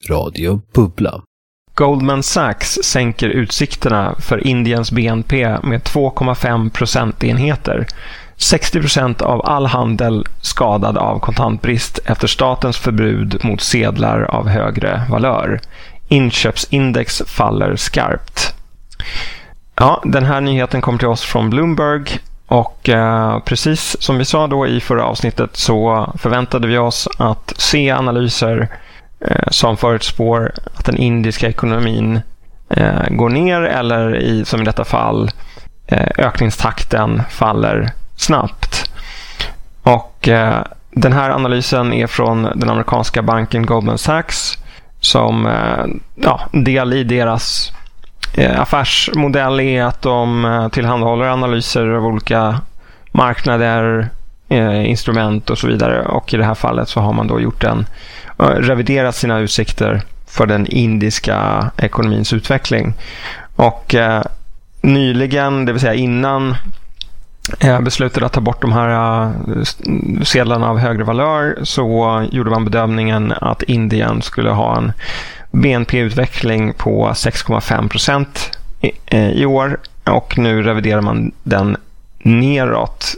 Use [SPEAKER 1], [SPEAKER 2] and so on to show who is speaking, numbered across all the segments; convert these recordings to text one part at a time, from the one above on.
[SPEAKER 1] Radio Bubbla.
[SPEAKER 2] Goldman Sachs sänker utsikterna för Indiens BNP med 2,5 procentenheter. 60% av all handel skadad av kontantbrist efter statens förbud mot sedlar av högre valör. Inköpsindex faller skarpt. Ja, den här nyheten kom till oss från Bloomberg och precis som vi sa då i förra avsnittet så förväntade vi oss att se analyser som förutspår att den indiska ekonomin går ner eller som i detta fall ökningstakten faller snabbt. Och den här analysen är från den amerikanska banken Goldman Sachs som del i deras affärsmodell är att de tillhandahåller analyser av olika marknader, instrument och så vidare, och i det här fallet så har man då reviderat sina utsikter för den indiska ekonomins utveckling. Och nyligen, det vill säga innan beslutet att ta bort de här sedlarna av högre valör, så gjorde man bedömningen att Indien skulle ha en BNP-utveckling på 6,5% i år, och nu reviderar man den neråt.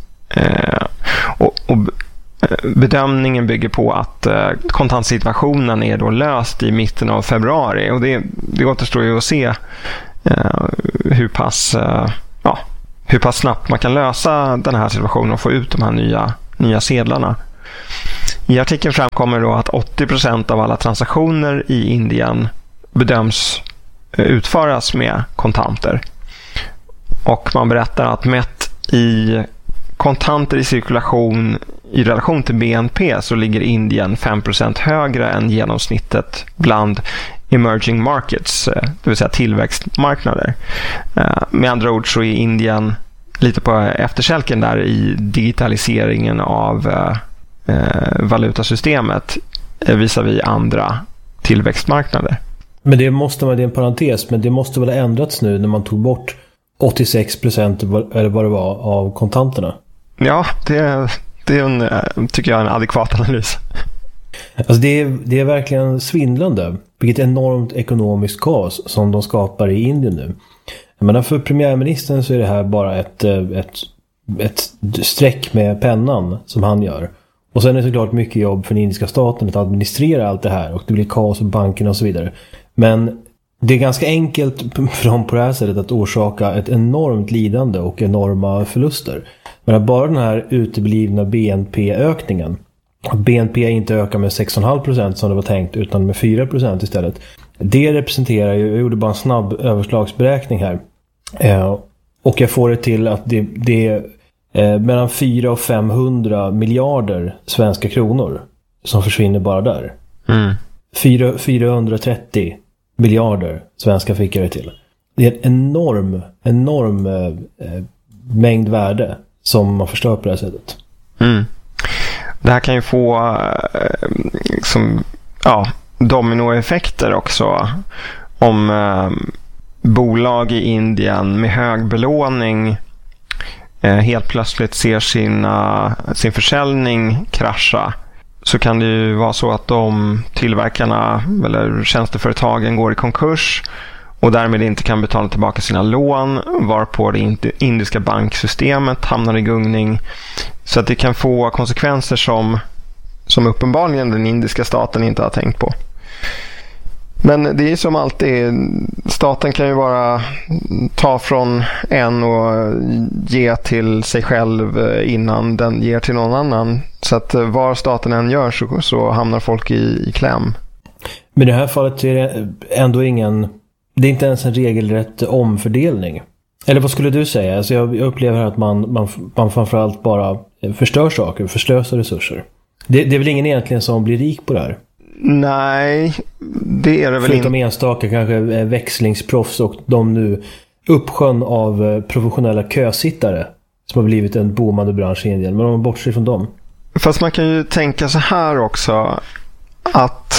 [SPEAKER 2] Och bedömningen bygger på att kontantsituationen är då löst i mitten av februari, och det återstår ju att se hur pass snabbt man kan lösa den här situationen och få ut de här nya sedlarna. I artikeln framkommer då att 80% av alla transaktioner i Indien bedöms utföras med kontanter. Och man berättar att mätt i kontanter i cirkulation i relation till BNP så ligger Indien 5% högre än genomsnittet bland emerging markets, det vill säga tillväxtmarknader. Med andra ord så är Indien lite på efterkälken där i digitaliseringen av valutasystemet visavi andra tillväxtmarknader.
[SPEAKER 1] Men det måste vara en parentes, men det måste väl ha ändrats nu när man tog bort 86% eller vad det var av kontanterna. Ja,
[SPEAKER 2] det är tycker jag en adekvat analys.
[SPEAKER 1] Alltså det är verkligen svindlande. Vilket enormt ekonomiskt kaos som de skapar i Indien nu. Jag menar, för premiärministern så är det här bara ett streck med pennan som han gör. Och sen är det såklart mycket jobb för den indiska staten att administrera allt det här, och det blir kaos för bankerna och så vidare. Men det är ganska enkelt för dem på det här sättet att orsaka ett enormt lidande och enorma förluster. Men bara den här uteblivna BNP-ökningen, BNP inte ökar med 6,5% som det var tänkt utan med 4% istället. Det representerar ju, jag gjorde bara en snabb överslagsberäkning här, och jag får det till att det är mellan 400 och 500 miljarder svenska kronor som försvinner bara där. 430 miljarder svenska fick det till. Det är en enorm mängd värde som man förstör på det här sättet.
[SPEAKER 2] Det här kan ju få dominoeffekter också. Om bolag i Indien med hög belåning helt plötsligt ser sin försäljning krascha, så kan det ju vara så att de tillverkarna eller tjänsteföretagen går i konkurs och därmed inte kan betala tillbaka sina lån, varpå det indiska banksystemet hamnar i gungning. Så att det kan få konsekvenser som uppenbarligen den indiska staten inte har tänkt på. Men det är som alltid, staten kan ju bara ta från en och ge till sig själv innan den ger till någon annan. Så att var staten än gör så hamnar folk i kläm.
[SPEAKER 1] Men i det här fallet är det ändå det är inte ens en regelrätt omfördelning. Eller vad skulle du säga? Alltså jag upplever att man framförallt bara förstör saker, förslösar resurser. Det är väl ingen egentligen som blir rik på det här?
[SPEAKER 2] Nej, det är det väl inte.
[SPEAKER 1] Förutom enstaka kanske växlingsproffs och de nu uppsjön av professionella kösittare som har blivit en boomande bransch i Indien. Men om man bortser från dem.
[SPEAKER 2] Fast man kan ju tänka så här också, att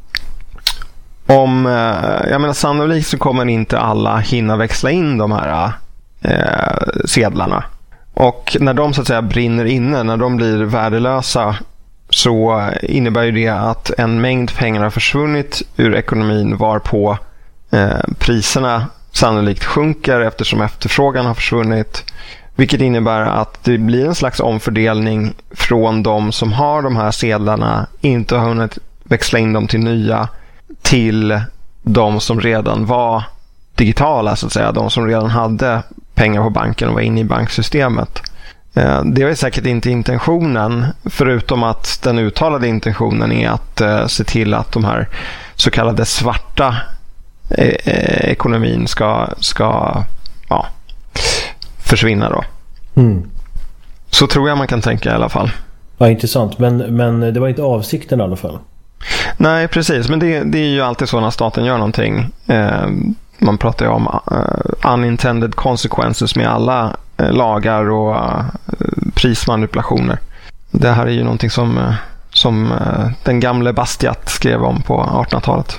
[SPEAKER 2] sannolikt så kommer inte alla hinna växla in de här sedlarna. Och när de så att säga brinner inne, när de blir värdelösa, så innebär ju det att en mängd pengar har försvunnit ur ekonomin, varpå priserna sannolikt sjunker eftersom efterfrågan har försvunnit. Vilket innebär att det blir en slags omfördelning från de som har de här sedlarna, inte har hunnit växla in dem till nya, till de som redan var digitala, så att säga. De som redan hade pengar på banken och var inne i banksystemet. Det är säkert inte intentionen, förutom att den uttalade intentionen är att se till att de här så kallade svarta ekonomin ska försvinna då. Så tror jag man kan tänka i alla fall.
[SPEAKER 1] Ja, intressant. Men det var inte avsikten i alla fall.
[SPEAKER 2] Nej, precis. Men det är ju alltid så när staten gör någonting. Man pratar ju om unintended consequences med alla lagar och prismanipulationer. Det här är ju någonting som den gamle Bastiat skrev om på 1800-talet.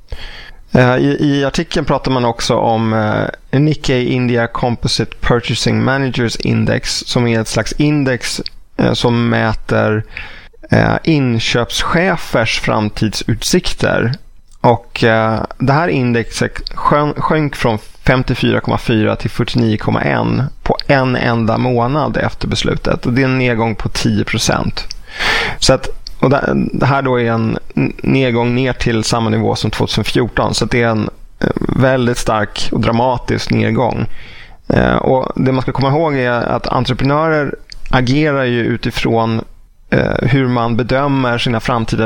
[SPEAKER 2] I artikeln pratar man också om Nikkei India Composite Purchasing Managers Index, som är ett slags index som mäter inköpschefers framtidsutsikter. Och det här indexet sjönk från 54,4 till 49,1 på en enda månad efter beslutet. Och det är en nedgång på 10%. Så att, och det här då är en nedgång ner till samma nivå som 2014. Så det är en väldigt stark och dramatisk nedgång. Och det man ska komma ihåg är att entreprenörer agerar ju utifrån hur man bedömer sina framtida